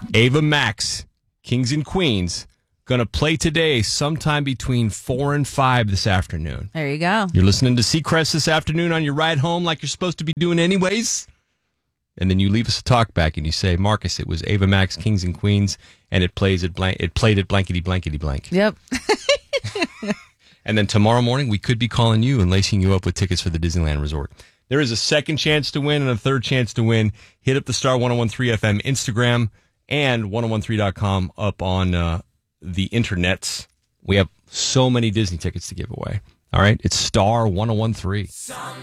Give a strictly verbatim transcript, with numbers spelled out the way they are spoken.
Ava Max, Kings and Queens, going to play today sometime between four and five this afternoon. There you go. You're listening to Seacrest this afternoon on your ride home like you're supposed to be doing anyways. And then you leave us a talk back and you say, Marcus, it was Ava Max, Kings and Queens, and it plays at blank. It played at blankety blankety blank. Yep. And then tomorrow morning, we could be calling you and lacing you up with tickets for the Disneyland Resort. There is a second chance to win and a third chance to win. Hit up the Star ten thirteen F M Instagram and ten thirteen dot com up on uh, the internets. We have so many Disney tickets to give away. All right? It's Star ten thirteen.